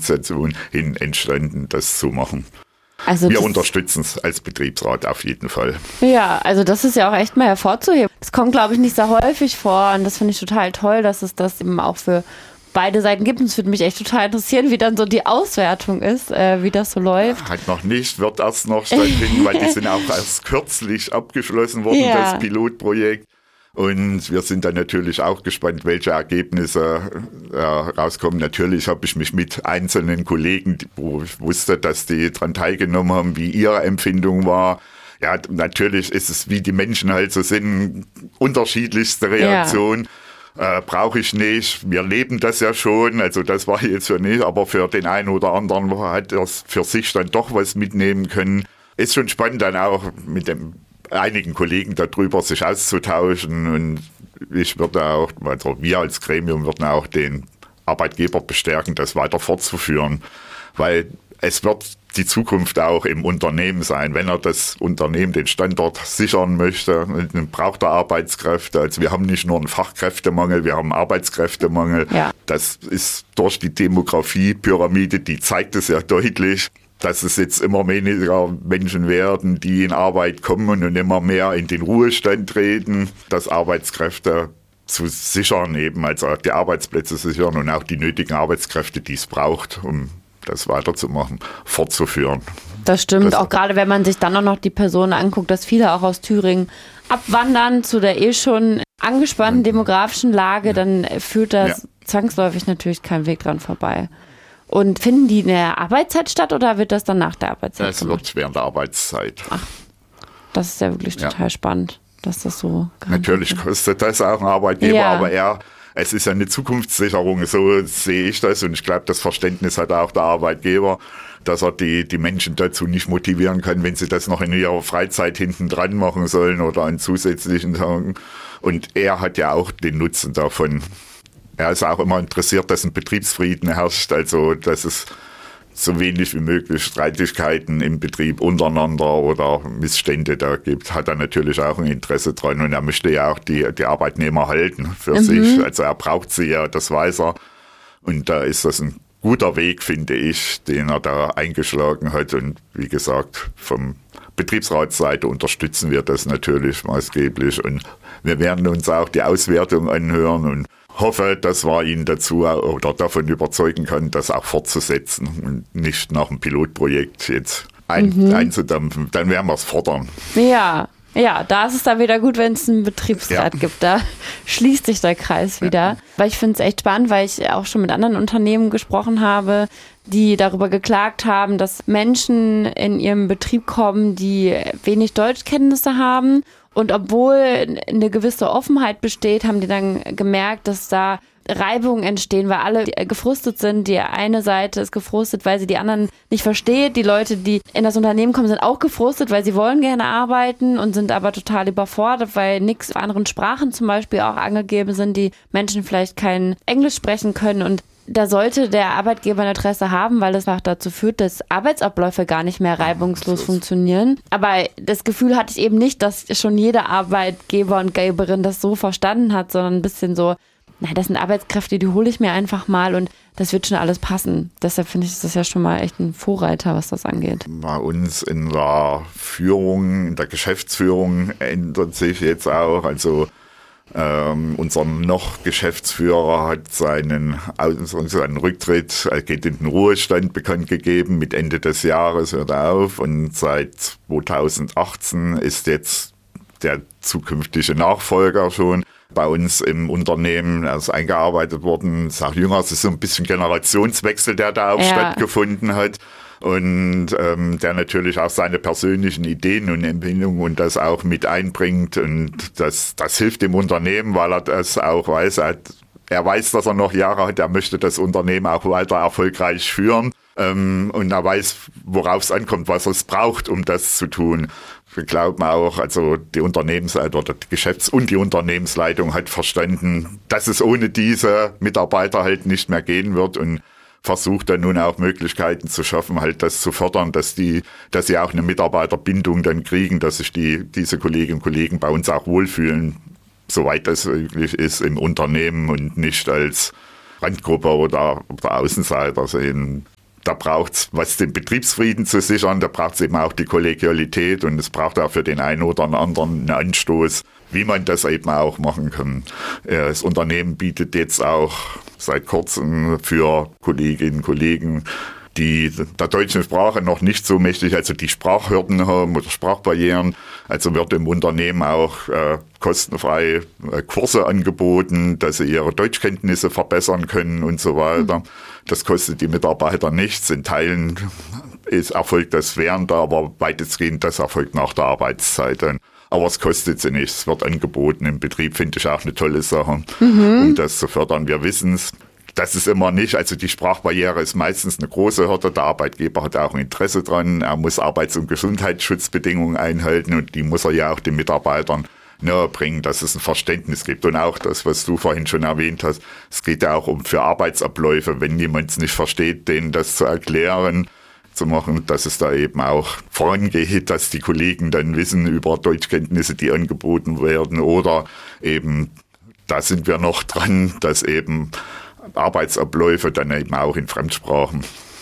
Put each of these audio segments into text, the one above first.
Initiation hin entstanden, das zu machen. Also wir unterstützen es als Betriebsrat auf jeden Fall. Ja, also das ist ja auch echt mal hervorzuheben. Das kommt, glaube ich, nicht sehr häufig vor und das finde ich total toll, dass es das eben auch für beide Seiten gibt. Und es würde mich echt total interessieren, wie dann so die Auswertung ist, wie das so läuft. Halt noch nicht, wird erst noch stattfinden, weil die sind auch erst kürzlich abgeschlossen worden, das Pilotprojekt. Und wir sind dann natürlich auch gespannt, welche Ergebnisse rauskommen. Natürlich habe ich mich mit einzelnen Kollegen, wo ich wusste, dass die daran teilgenommen haben, wie ihre Empfindung war. Ja, natürlich ist es, wie die Menschen halt so sind, unterschiedlichste Reaktionen. Brauche ich nicht. Wir leben das ja schon. Also das war jetzt für nicht, aber für den einen oder anderen hat er für sich dann doch was mitnehmen können. Ist schon spannend dann auch mit einigen Kollegen darüber sich auszutauschen und ich würde auch, also wir als Gremium würden auch den Arbeitgeber bestärken, das weiter fortzuführen, weil es wird die Zukunft auch im Unternehmen sein. Wenn er das Unternehmen, den Standort sichern möchte, dann braucht er Arbeitskräfte. Also wir haben nicht nur einen Fachkräftemangel, wir haben einen Arbeitskräftemangel. Ja. Das ist durch die Demografiepyramide, die zeigt es ja deutlich, dass es jetzt immer weniger Menschen werden, die in Arbeit kommen und immer mehr in den Ruhestand treten, dass Arbeitskräfte zu sichern eben, also die Arbeitsplätze sichern und auch die nötigen Arbeitskräfte, die es braucht, um das weiterzumachen, fortzuführen. Das stimmt, auch gerade wenn man sich dann auch noch die Personen anguckt, dass viele auch aus Thüringen abwandern zu der schon angespannten demografischen Lage, dann führt das zwangsläufig natürlich kein Weg dran vorbei. Und finden die in der Arbeitszeit statt oder wird das dann nach der Arbeitszeit gemacht? Das wird während der Arbeitszeit. Ach, das ist ja wirklich total spannend, dass das so natürlich kostet das auch ein Arbeitgeber, aber es ist ja eine Zukunftssicherung, so sehe ich das und ich glaube, das Verständnis hat auch der Arbeitgeber, dass er die Menschen dazu nicht motivieren kann, wenn sie das noch in ihrer Freizeit hinten dran machen sollen oder an zusätzlichen Tagen. Und er hat ja auch den Nutzen davon. Er ist auch immer interessiert, dass ein Betriebsfrieden herrscht, also dass es so wenig wie möglich Streitigkeiten im Betrieb untereinander oder Missstände da gibt, hat er natürlich auch ein Interesse dran und er möchte ja auch die Arbeitnehmer halten für sich. Also er braucht sie ja, das weiß er. Und da ist das ein guter Weg, finde ich, den er da eingeschlagen hat. Und wie gesagt, vom Betriebsratsseite unterstützen wir das natürlich maßgeblich und wir werden uns auch die Auswertung anhören und hoffe, dass wir ihn dazu oder davon überzeugen können, das auch fortzusetzen und nicht nach dem Pilotprojekt jetzt einzudampfen. Dann werden wir es fordern. Ja, da ist es dann wieder gut, wenn es einen Betriebsrat gibt. Da schließt sich der Kreis wieder. Weil ich finde es echt spannend, weil ich auch schon mit anderen Unternehmen gesprochen habe, die darüber geklagt haben, dass Menschen in ihrem Betrieb kommen, die wenig Deutschkenntnisse haben. Und obwohl eine gewisse Offenheit besteht, haben die dann gemerkt, dass da Reibungen entstehen, weil alle gefrustet sind. Die eine Seite ist gefrustet, weil sie die anderen nicht versteht. Die Leute, die in das Unternehmen kommen, sind auch gefrustet, weil sie wollen gerne arbeiten und sind aber total überfordert, weil nichts in anderen Sprachen zum Beispiel auch angegeben sind, die Menschen vielleicht kein Englisch sprechen können. Und da sollte der Arbeitgeber ein Interesse haben, weil es auch dazu führt, dass Arbeitsabläufe gar nicht mehr reibungslos funktionieren. Aber das Gefühl hatte ich eben nicht, dass schon jeder Arbeitgeber und Geberin das so verstanden hat, sondern ein bisschen so, das sind Arbeitskräfte, die hole ich mir einfach mal und das wird schon alles passen. Deshalb finde ich, ist das ja schon mal echt ein Vorreiter, was das angeht. Bei uns in der Führung, in der Geschäftsführung ändert sich jetzt auch, also unser noch Geschäftsführer hat seinen Rücktritt, geht in den Ruhestand bekannt gegeben, mit Ende des Jahres hört er auf und seit 2018 ist jetzt der zukünftige Nachfolger schon bei uns im Unternehmen, er ist eingearbeitet worden, ist auch jünger, es ist so ein bisschen Generationswechsel, der da auch stattgefunden hat. Und der natürlich auch seine persönlichen Ideen und Empfindungen und das auch mit einbringt. Und das hilft dem Unternehmen, weil er das auch weiß. Er weiß, dass er noch Jahre hat, er möchte das Unternehmen auch weiter erfolgreich führen. Und er weiß, worauf es ankommt, was es braucht, um das zu tun. Wir glauben auch, also die Unternehmensleitung oder die und die Unternehmensleitung hat verstanden, dass es ohne diese Mitarbeiter halt nicht mehr gehen wird und versucht dann nun auch Möglichkeiten zu schaffen, halt das zu fördern, dass sie auch eine Mitarbeiterbindung dann kriegen, dass sich diese Kolleginnen und Kollegen bei uns auch wohlfühlen, soweit das möglich ist im Unternehmen und nicht als Randgruppe oder Außenseiter sehen. da braucht es, was den Betriebsfrieden zu sichern, da braucht es eben auch die Kollegialität und es braucht auch für den einen oder anderen einen Anstoß, wie man das eben auch machen kann. Das Unternehmen bietet jetzt auch seit kurzem für Kolleginnen und Kollegen, die der deutschen Sprache noch nicht so mächtig, also die Sprachhürden haben oder Sprachbarrieren, also wird im Unternehmen auch kostenfrei Kurse angeboten, dass sie ihre Deutschkenntnisse verbessern können und so weiter. Das kostet die Mitarbeiter nichts. In Teilen erfolgt das während, aber weitestgehend das erfolgt nach der Arbeitszeit dann. Aber es kostet sie nichts. Es wird angeboten im Betrieb, finde ich auch eine tolle Sache, um das zu fördern. Wir wissen es. Das ist immer nicht, also die Sprachbarriere ist meistens eine große Hürde. Der Arbeitgeber hat auch ein Interesse dran. Er muss Arbeits- und Gesundheitsschutzbedingungen einhalten und die muss er ja auch den Mitarbeitern nahe bringen, dass es ein Verständnis gibt. Und auch das, was du vorhin schon erwähnt hast, es geht ja auch für Arbeitsabläufe, wenn jemand es nicht versteht, denen das zu erklären, zu machen, dass es da eben auch vorangeht, dass die Kollegen dann wissen über Deutschkenntnisse, die angeboten werden oder eben, da sind wir noch dran, dass eben Arbeitsabläufe dann eben auch in Fremdsprachen,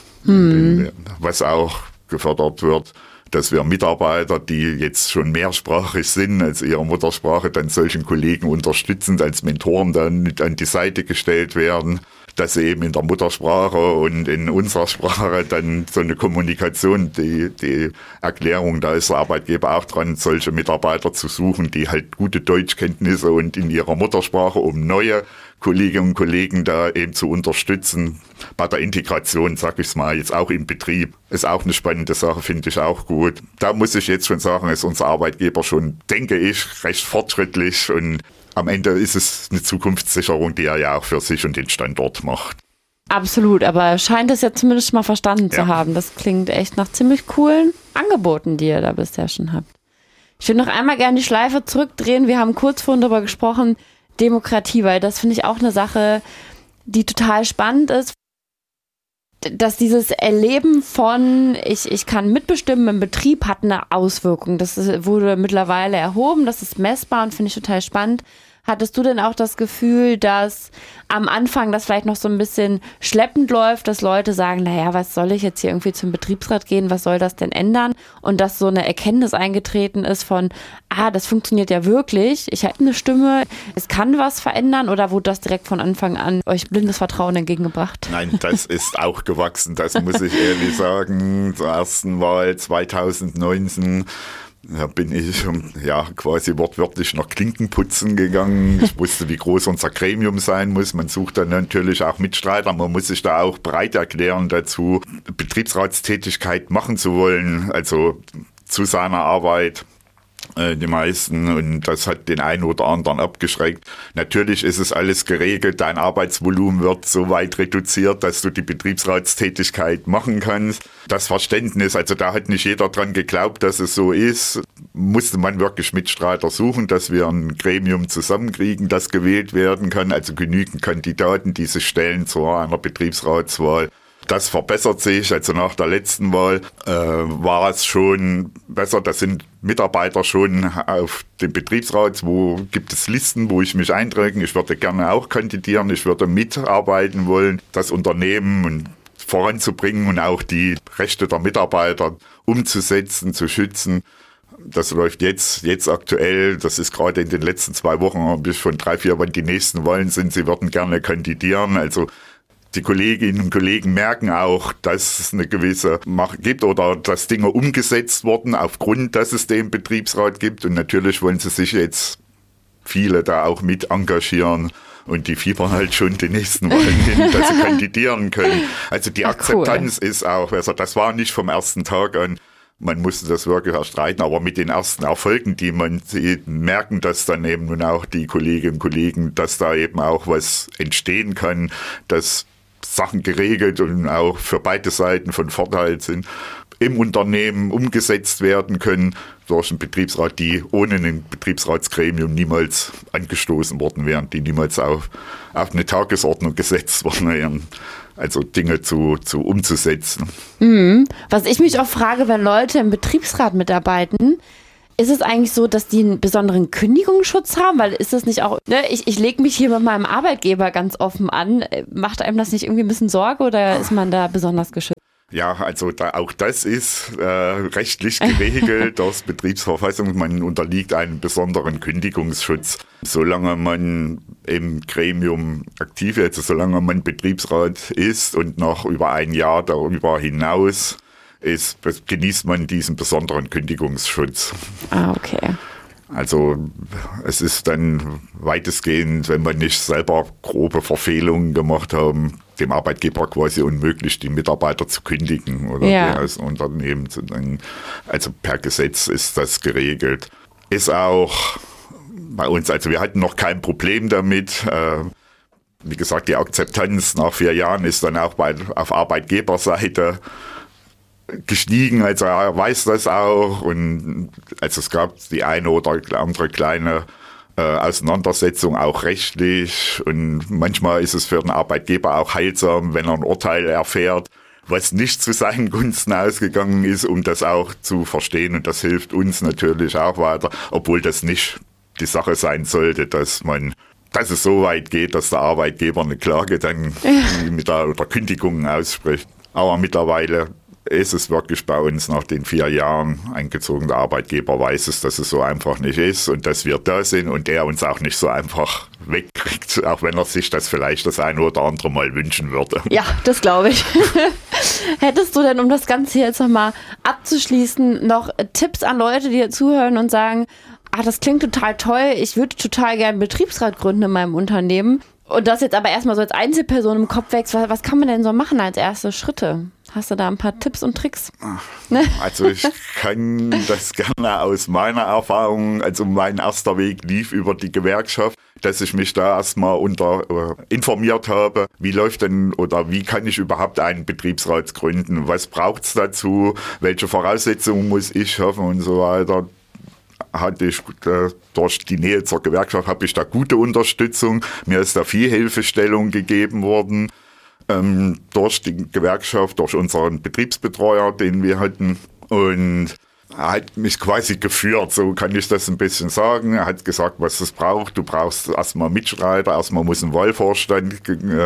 was auch gefördert wird, dass wir Mitarbeiter, die jetzt schon mehrsprachig sind als ihre Muttersprache, dann solchen Kollegen unterstützend als Mentoren dann an die Seite gestellt werden, dass sie eben in der Muttersprache und in unserer Sprache dann so eine Kommunikation, die Erklärung, da ist der Arbeitgeber auch dran, solche Mitarbeiter zu suchen, die halt gute Deutschkenntnisse und in ihrer Muttersprache, um neue Kolleginnen und Kollegen da eben zu unterstützen. Bei der Integration, sag ich es mal, jetzt auch im Betrieb, ist auch eine spannende Sache, finde ich auch gut. Da muss ich jetzt schon sagen, ist unser Arbeitgeber schon, denke ich, recht fortschrittlich und am Ende ist es eine Zukunftssicherung, die er ja auch für sich und den Standort macht. Absolut, aber scheint es ja zumindest mal verstanden zu haben. Das klingt echt nach ziemlich coolen Angeboten, die ihr da bisher schon habt. Ich würde noch einmal gerne die Schleife zurückdrehen. Wir haben kurz vorhin darüber gesprochen, Demokratie, weil das finde ich auch eine Sache, die total spannend ist, dass dieses Erleben von ich kann mitbestimmen im Betrieb hat eine Auswirkung. Das wurde mittlerweile erhoben, das ist messbar und finde ich total spannend. Hattest du denn auch das Gefühl, dass am Anfang das vielleicht noch so ein bisschen schleppend läuft, dass Leute sagen, naja, was soll ich jetzt hier irgendwie zum Betriebsrat gehen, was soll das denn ändern? Und dass so eine Erkenntnis eingetreten ist von, das funktioniert ja wirklich, ich habe eine Stimme, es kann was verändern, oder wurde das direkt von Anfang an euch blindes Vertrauen entgegengebracht? Nein, das ist auch gewachsen, das muss ich ehrlich sagen. Zur ersten Wahl 2019 da bin ich quasi wortwörtlich nach Klinkenputzen gegangen. Ich wusste, wie groß unser Gremium sein muss. Man sucht dann natürlich auch Mitstreiter. Man muss sich da auch bereit erklären dazu, Betriebsratstätigkeit machen zu wollen, also zu seiner Arbeit. Die meisten, und das hat den einen oder anderen abgeschreckt. Natürlich ist es alles geregelt, dein Arbeitsvolumen wird so weit reduziert, dass du die Betriebsratstätigkeit machen kannst. Das Verständnis, also da hat nicht jeder dran geglaubt, dass es so ist, musste man wirklich Mitstreiter suchen, dass wir ein Gremium zusammenkriegen, das gewählt werden kann, also genügend Kandidaten, die sich stellen zu einer Betriebsratswahl. Das verbessert sich, also nach der letzten Wahl war es schon besser, da sind Mitarbeiter schon auf dem Betriebsrat, wo gibt es Listen, wo ich mich eintrage. Ich würde gerne auch kandidieren, ich würde mitarbeiten wollen, das Unternehmen voranzubringen und auch die Rechte der Mitarbeiter umzusetzen, zu schützen. Das läuft jetzt aktuell, das ist gerade in den letzten 2 Wochen, habe ich von 3-4, wann die nächsten Wahlen sind, sie würden gerne kandidieren, also die Kolleginnen und Kollegen merken auch, dass es eine gewisse Macht gibt oder dass Dinge umgesetzt wurden aufgrund, dass es den Betriebsrat gibt. Und natürlich wollen sie sich jetzt viele da auch mit engagieren. Und die fiebern halt schon die nächsten Wahlen hin, dass sie kandidieren können. Also die Akzeptanz ist auch besser. Das war nicht vom ersten Tag an. Man musste das wirklich erstreiten, aber mit den ersten Erfolgen, die man sieht, merken das dann eben nun auch die Kolleginnen und Kollegen, dass da eben auch was entstehen kann, dass Sachen geregelt und auch für beide Seiten von Vorteil sind, im Unternehmen umgesetzt werden können durch einen Betriebsrat, die ohne ein Betriebsratsgremium niemals angestoßen worden wären, die niemals auf eine Tagesordnung gesetzt worden wären. Also Dinge umzusetzen. Was ich mich auch frage, wenn Leute im Betriebsrat mitarbeiten, ist es eigentlich so, dass die einen besonderen Kündigungsschutz haben? Weil ist das nicht auch, ich lege mich hier mit meinem Arbeitgeber ganz offen an. Macht einem das nicht irgendwie ein bisschen Sorge oder ist man da besonders geschützt? Ja, also auch das ist rechtlich geregelt durch Betriebsverfassung. Man unterliegt einem besonderen Kündigungsschutz. Solange man im Gremium aktiv ist, also solange man Betriebsrat ist und noch über ein Jahr darüber hinaus ist, genießt man diesen besonderen Kündigungsschutz. Ah, okay. Also es ist dann weitestgehend, wenn man nicht selber grobe Verfehlungen gemacht haben, dem Arbeitgeber quasi unmöglich, die Mitarbeiter zu kündigen oder als Unternehmen zu nennen. Also per Gesetz ist das geregelt. Ist auch bei uns, also wir hatten noch kein Problem damit. Wie gesagt, die Akzeptanz nach 4 Jahren ist dann auch auf Arbeitgeberseite gestiegen, also er weiß das auch und also es gab die eine oder andere kleine Auseinandersetzung auch rechtlich und manchmal ist es für den Arbeitgeber auch heilsam, wenn er ein Urteil erfährt, was nicht zu seinen Gunsten ausgegangen ist, um das auch zu verstehen und das hilft uns natürlich auch weiter, obwohl das nicht die Sache sein sollte, dass es so weit geht, dass der Arbeitgeber eine Klage dann mit der Kündigung ausspricht. Aber mittlerweile ist es wirklich bei uns nach den 4 Jahren eingezogen. Der Arbeitgeber weiß es, dass es so einfach nicht ist und dass wir da sind und er uns auch nicht so einfach wegkriegt, auch wenn er sich das vielleicht das eine oder andere Mal wünschen würde. Ja, das glaube ich. Hättest du denn, um das Ganze jetzt nochmal abzuschließen, noch Tipps an Leute, die hier zuhören und sagen, das klingt total toll, ich würde total gerne einen Betriebsrat gründen in meinem Unternehmen und das jetzt aber erstmal so als Einzelperson im Kopf wächst, was kann man denn so machen als erste Schritte? Hast du da ein paar Tipps und Tricks? Also ich kann das gerne aus meiner Erfahrung, also mein erster Weg lief über die Gewerkschaft, dass ich mich da erstmal informiert habe, wie läuft denn oder wie kann ich überhaupt einen Betriebsrat gründen, was braucht's dazu, welche Voraussetzungen muss ich schaffen und so weiter. Hatte ich durch die Nähe zur Gewerkschaft habe ich da gute Unterstützung, mir ist da viel Hilfestellung gegeben worden. Durch die Gewerkschaft, durch unseren Betriebsbetreuer, den wir hatten und er hat mich quasi geführt, so kann ich das ein bisschen sagen. Er hat gesagt, was es braucht. Du brauchst erstmal Mitstreiter, erstmal muss ein Wahlvorstand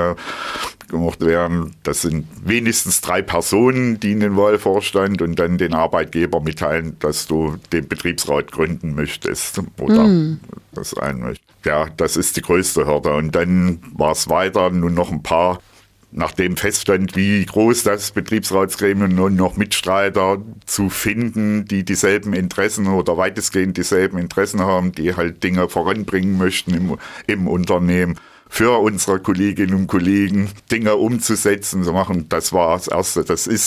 gemacht werden. Das sind wenigstens 3 Personen, die in den Wahlvorstand und dann den Arbeitgeber mitteilen, dass du den Betriebsrat gründen möchtest oder das ein möchtest. Ja, das ist die größte Hürde. Und dann war es weiter, nur noch ein paar. Nachdem feststand, wie groß das Betriebsratsgremium nur noch Mitstreiter zu finden, die dieselben Interessen oder weitestgehend dieselben Interessen haben, die halt Dinge voranbringen möchten im Unternehmen, für unsere Kolleginnen und Kollegen Dinge umzusetzen, zu machen. Das war das Erste.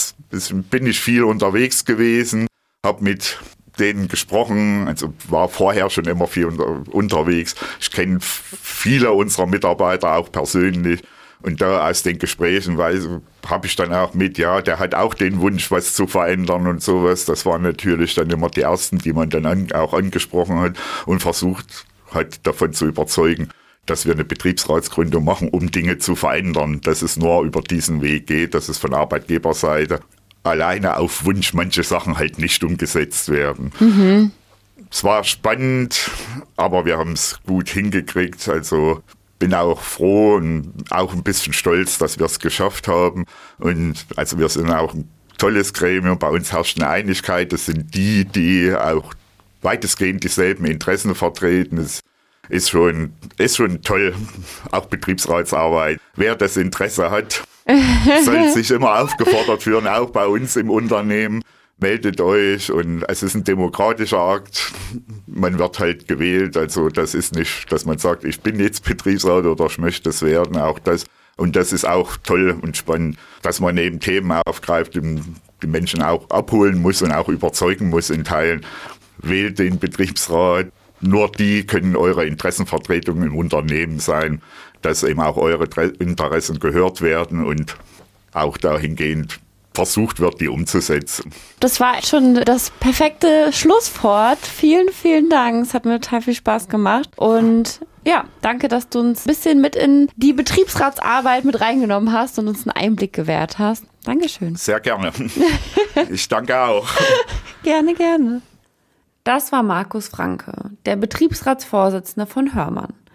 Bin ich viel unterwegs gewesen, habe mit denen gesprochen, also war vorher schon immer viel unterwegs. Ich kenne viele unserer Mitarbeiter auch persönlich. Und da aus den Gesprächen habe ich dann auch mit, ja, der hat auch den Wunsch, was zu verändern und sowas. Das waren natürlich dann immer die Ersten, die man dann auch angesprochen hat und versucht hat, davon zu überzeugen, dass wir eine Betriebsratsgründung machen, um Dinge zu verändern. Dass es nur über diesen Weg geht, dass es von Arbeitgeberseite alleine auf Wunsch manche Sachen halt nicht umgesetzt werden. Mhm. Es war spannend, aber wir haben es gut hingekriegt, also bin auch froh und auch ein bisschen stolz, dass wir es geschafft haben. Und also wir sind auch ein tolles Gremium. Bei uns herrscht eine Einigkeit. Das sind die auch weitestgehend dieselben Interessen vertreten. Es ist schon toll, auch Betriebsratsarbeit. Wer das Interesse hat, soll sich immer aufgefordert fühlen, auch bei uns im Unternehmen. Meldet euch und es ist ein demokratischer Akt. Man wird halt gewählt. Also das ist nicht, dass man sagt, ich bin jetzt Betriebsrat oder ich möchte es werden. Auch das. Und das ist auch toll und spannend, dass man eben Themen aufgreift und die Menschen auch abholen muss und auch überzeugen muss in Teilen. Wählt den Betriebsrat. Nur die können eure Interessenvertretung im Unternehmen sein, dass eben auch eure Interessen gehört werden und auch dahingehend versucht wird, die umzusetzen. Das war schon das perfekte Schlusswort. Vielen, vielen Dank. Es hat mir total viel Spaß gemacht. Und ja, danke, dass du uns ein bisschen mit in die Betriebsratsarbeit mit reingenommen hast und uns einen Einblick gewährt hast. Dankeschön. Sehr gerne. Ich danke auch. Gerne, gerne. Das war Markus Franke, der Betriebsratsvorsitzende von Hörmann.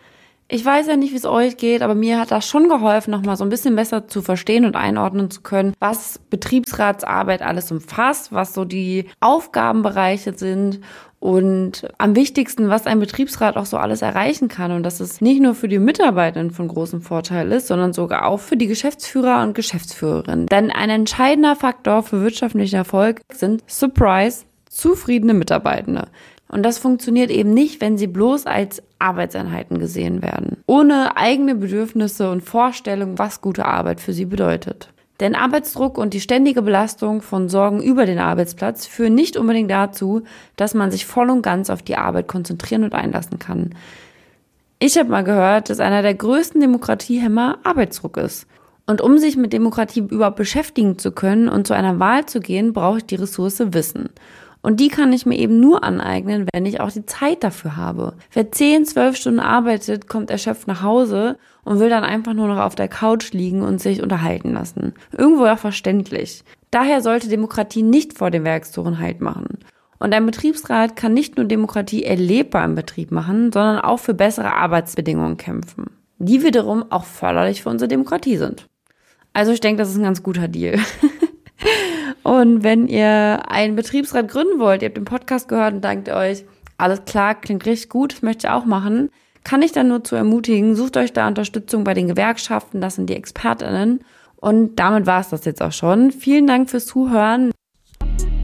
Ich weiß ja nicht, wie es euch geht, aber mir hat das schon geholfen, nochmal so ein bisschen besser zu verstehen und einordnen zu können, was Betriebsratsarbeit alles umfasst, was so die Aufgabenbereiche sind und am wichtigsten, was ein Betriebsrat auch so alles erreichen kann und dass es nicht nur für die Mitarbeitenden von großem Vorteil ist, sondern sogar auch für die Geschäftsführer und Geschäftsführerinnen. Denn ein entscheidender Faktor für wirtschaftlichen Erfolg sind, Surprise, zufriedene Mitarbeitende. Und das funktioniert eben nicht, wenn sie bloß als Arbeitseinheiten gesehen werden, ohne eigene Bedürfnisse und Vorstellungen, was gute Arbeit für sie bedeutet. Denn Arbeitsdruck und die ständige Belastung von Sorgen über den Arbeitsplatz führen nicht unbedingt dazu, dass man sich voll und ganz auf die Arbeit konzentrieren und einlassen kann. Ich habe mal gehört, dass einer der größten Demokratiehemmer Arbeitsdruck ist. Und um sich mit Demokratie überhaupt beschäftigen zu können und zu einer Wahl zu gehen, brauche ich die Ressource Wissen. Und die kann ich mir eben nur aneignen, wenn ich auch die Zeit dafür habe. Wer 10-12 Stunden arbeitet, kommt erschöpft nach Hause und will dann einfach nur noch auf der Couch liegen und sich unterhalten lassen. Irgendwo auch verständlich. Daher sollte Demokratie nicht vor den Werkstoren Halt machen. Und ein Betriebsrat kann nicht nur Demokratie erlebbar im Betrieb machen, sondern auch für bessere Arbeitsbedingungen kämpfen, die wiederum auch förderlich für unsere Demokratie sind. Also ich denke, das ist ein ganz guter Deal. Und wenn ihr einen Betriebsrat gründen wollt, ihr habt den Podcast gehört und denkt euch, alles klar, klingt richtig gut, das möchte ich auch machen, kann ich dann nur zu ermutigen, sucht euch da Unterstützung bei den Gewerkschaften, das sind die ExpertInnen. Und damit war es das jetzt auch schon. Vielen Dank fürs Zuhören.